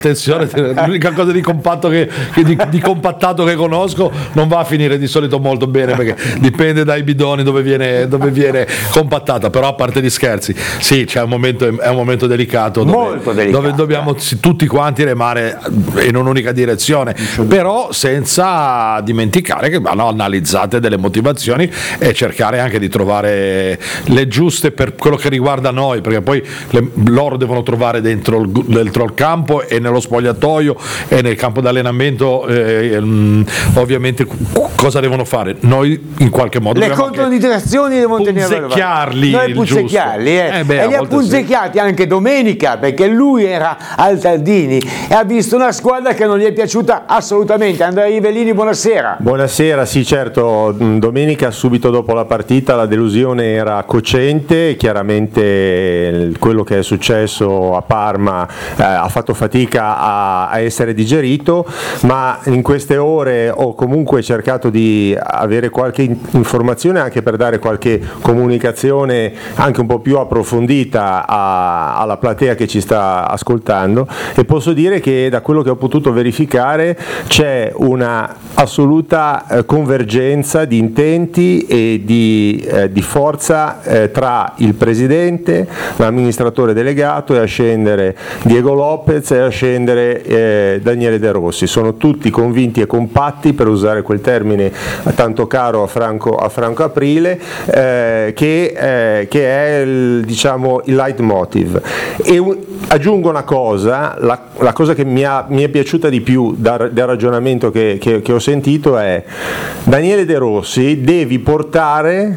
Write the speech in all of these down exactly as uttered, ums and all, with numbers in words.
Attenzione, l'unica cosa di compatto che, che di, di compattato che conosco non va a finire di solito molto bene, perché dipende dai bidoni dove viene, dove viene compattata. Però a parte gli scherzi, sì, c'è un momento, è un momento delicato dove, molto delicato, dove dobbiamo tutti quanti remare in un'unica direzione, però senza dimenticare che vanno analizzate delle motivazioni e cercare anche di trovare le giuste per quello che riguarda noi, perché poi le, loro devono trovare dentro il, dentro il campo e nello spogliatoio e nel campo d'allenamento eh, mh, ovviamente cosa devono fare. Noi in qualche modo le controindicazioni devono tenere punzecchiarli, noi punzecchiarli eh. Eh beh, e li ha punzecchiati sì. Anche domenica, perché lui era al Tardini e ha visto una squadra che non gli è piaciuta assolutamente. Andrea Rivellini, buonasera. Buonasera, sì, certo, domenica subito dopo la partita la delusione era cocente, chiaramente quello che è successo a Parma eh, ha fatto fatica A, a essere digerito, ma in queste ore ho comunque cercato di avere qualche informazione anche per dare qualche comunicazione anche un po' più approfondita a, alla platea che ci sta ascoltando, e posso dire che da quello che ho potuto verificare c'è una assoluta eh, convergenza di intenti e di, eh, di forza eh, tra il presidente, l'amministratore delegato e a scendere Diego Lopez e a scendere Eh, Daniele De Rossi. Sono tutti convinti e compatti, per usare quel termine tanto caro a Franco, a Franco Aprile, eh, che, eh, che è il, diciamo, il leitmotiv. E un, aggiungo una cosa, la, la cosa che mi, ha, mi è piaciuta di più dal, dal ragionamento che, che, che ho sentito è: Daniele De Rossi, devi portare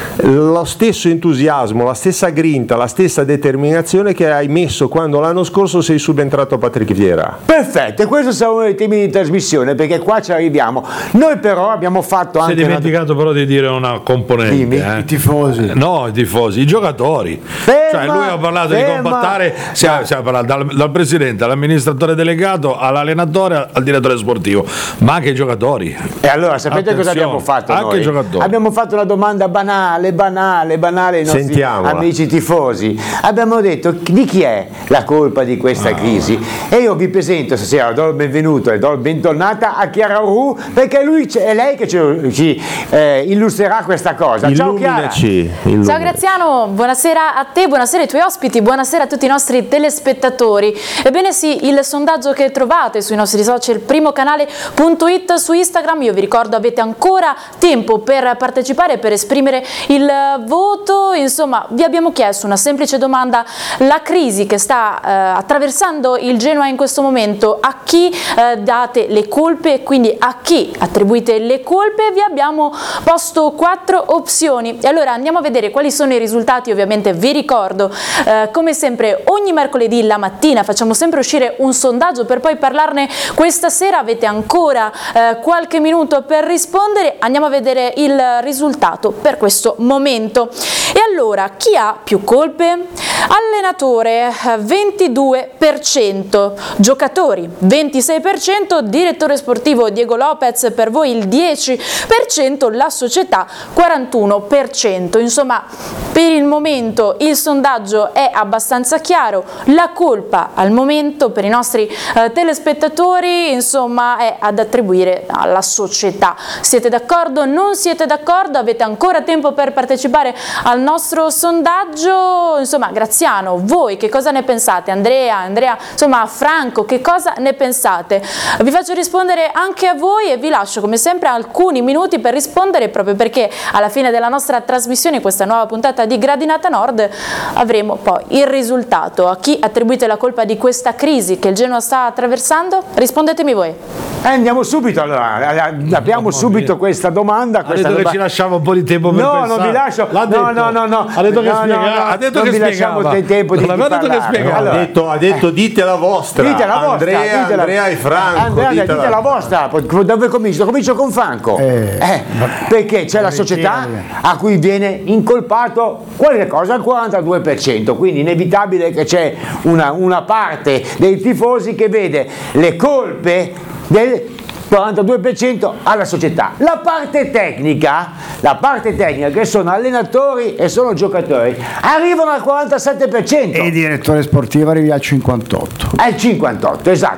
lo stesso entusiasmo, la stessa grinta, la stessa determinazione che hai messo quando l'anno scorso sei subentrato a Patrick Vieira. Perfetto, e questo sarà uno dei temi di trasmissione, perché qua ci arriviamo. Noi però abbiamo fatto anche... Si è dimenticato una... però di dire una componente. Eh. I tifosi. No, i tifosi, i giocatori. Ferma, cioè lui ha parlato ferma. di compattare, si è, si è parlato dal, dal presidente all'amministratore delegato all'allenatore al direttore sportivo, ma anche i giocatori. E allora sapete Attenzione, cosa abbiamo fatto anche noi? I giocatori. Abbiamo fatto una domanda banale, banale, banale ai nostri Sentiamola. amici tifosi. Abbiamo detto: di chi è la colpa di questa ah. crisi? E io vi presento stasera, do il benvenuto e do il bentornata a Chiara Ru, perché lui è lei che ci, ci eh, illustrerà questa cosa. Ciao Chiara. Illuminaci. Ciao Graziano, buonasera a te, buonasera ai tuoi ospiti, buonasera a tutti i nostri telespettatori. Ebbene sì, il sondaggio che trovate sui nostri social, primo canale punto it, su Instagram, io vi ricordo avete ancora tempo per partecipare, per esprimere il voto. Insomma, vi abbiamo chiesto una semplice domanda: la crisi che sta eh, attraversando il Genoa in questo momento, a chi eh, date le colpe e quindi a chi attribuite le colpe? Vi abbiamo posto quattro opzioni e allora andiamo a vedere quali sono i risultati. Ovviamente vi ricordo eh, come sempre ogni mercoledì la mattina facciamo sempre uscire un sondaggio per poi parlarne questa sera. Avete ancora eh, qualche minuto per rispondere, andiamo a vedere il risultato per questo momento. E allora, chi ha più colpe? Allenatore ventidue per cento, giocatori ventisei per cento, direttore sportivo Diego Lopez per voi il dieci per cento, la società quarantuno per cento. Insomma, per il momento il sondaggio è abbastanza chiaro, la colpa al momento per i nostri eh, telespettatori insomma è ad attribuire alla società. Siete d'accordo? Non siete d'accordo? Avete ancora tempo per partecipare al nostro sondaggio. Insomma, Graziano, voi che cosa ne pensate? Andrea, Andrea, insomma Franco, che cosa ne pensate? Vi faccio rispondere anche a voi e vi lascio come sempre alcuni minuti per rispondere, proprio perché alla fine della nostra trasmissione, questa nuova puntata di Gradinata Nord, avremo poi il risultato. A chi attribuite la colpa di questa crisi che il Genoa sta attraversando? Rispondetemi voi. Eh, andiamo subito allora, abbiamo no, subito questa domanda. Questa ha detto domanda... che ci lasciamo un po' di tempo per no, pensare. No, non vi lascio. L'ha no, detto. no, no, no. Ha detto che no, spiegava. No, no, ha detto non che vi lasciamo spiegava. tempo di non detto che spiegava. Allora, ha detto, ha detto eh, dite la vostra. Dite la vostra. Andrea, dite la... Andrea e Franco. Andrea, dite, dite la... la vostra. Dove comincio? Comincio con Franco. Eh, eh, perché c'è la società a cui viene incolpato qualche cosa al quarantadue per cento, quindi inevitabile che c'è una, una parte dei tifosi che vede le colpe del quarantadue per cento alla società. La parte tecnica, la parte tecnica che sono allenatori e sono giocatori, arrivano al quarantasette per cento. E il direttore sportivo arriva al cinquantotto. Al cinquantotto, esatto.